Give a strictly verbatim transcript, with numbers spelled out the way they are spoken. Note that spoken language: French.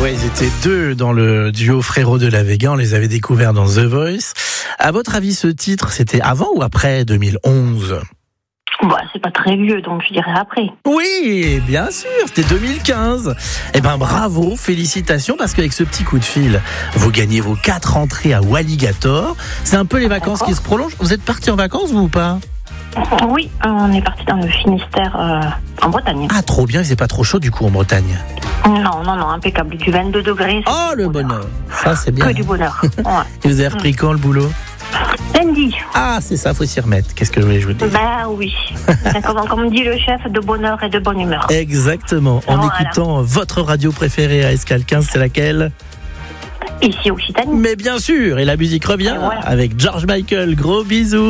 Ouais, ils étaient deux dans le duo Frérot de la Vega. On les avait découverts dans The Voice. À votre avis, ce titre, c'était avant ou après deux mille onze ? Bah, c'est pas très vieux, donc je dirais après. Oui, bien sûr, c'était deux mille quinze. Eh ben bravo, félicitations, parce qu'avec ce petit coup de fil, vous gagnez vos quatre entrées à Walligator. C'est un peu les vacances D'accord. qui se prolongent. Vous êtes partis en vacances, vous, ou pas ? Oui, on est parti dans le Finistère, euh, en Bretagne. Ah, trop bien, c'est pas trop chaud du coup en Bretagne. Non, non, non, impeccable. Du vingt-deux degrés. c'est Oh, du le bonheur. Ça, c'est bien. Que du bonheur. Ouais. Et vous avez repris quand le boulot ? Lundi. Ah, c'est ça, faut s'y remettre. Qu'est-ce que je voulais je vous dire ? Bah oui. Comme, comme dit le chef, de bonheur et de bonne humeur. Exactement. En Voilà. écoutant votre radio préférée à Escale quinze, c'est laquelle ? Ici, Occitanie. Mais bien sûr, et la musique revient Et voilà. avec George Michael. Gros bisous.